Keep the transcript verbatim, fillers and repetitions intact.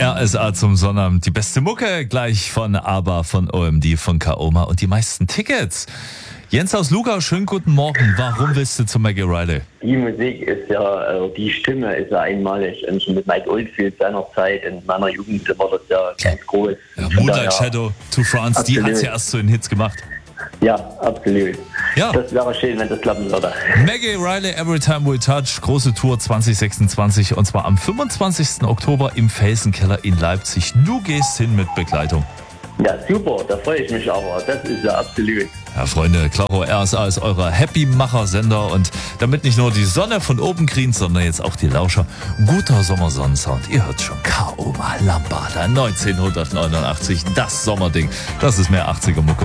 R S A zum Sonnabend. Die beste Mucke gleich von ABBA, von O M D, von Kaoma und die meisten Tickets. Jens aus Lugau, schönen guten Morgen. Warum willst du zu Maggie Riley? Die Musik ist ja, äh, die Stimme ist ja einmalig. Und schon mit Mike Oldfield seiner Zeit, in meiner Jugend war das ja ganz groß. Ja, Moonlight Shadow to France, absolut. Die hat es ja erst zu den Hits gemacht. Ja, absolut. Ja. Das wäre schön, wenn das klappen würde. Maggie Riley, Every Time We Touch, große Tour zwanzig sechsundzwanzig und zwar am fünfundzwanzigsten Oktober im Felsenkeller in Leipzig. Du gehst hin mit Begleitung. Ja, super, da freue ich mich aber. Das ist ja absolut. Ja, Freunde, klaro, R S A ist euer Happy-Macher-Sender und damit nicht nur die Sonne von oben grient, sondern jetzt auch die Lauscher. Guter Sommersonnensound. Ihr hört schon, Kaoma Lambada neunzehnhundertneunundachtzig, das Sommerding. Das ist mehr achtziger Mucke.